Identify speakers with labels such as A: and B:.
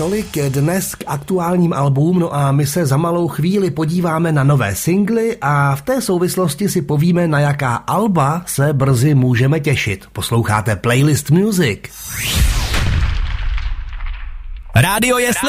A: Tolik dnes k aktuálním albům, no a my se za malou chvíli podíváme na nové singly a v té souvislosti si povíme, na jaká alba se brzy můžeme těšit. Posloucháte Playlist Music.
B: Rádio Jesli.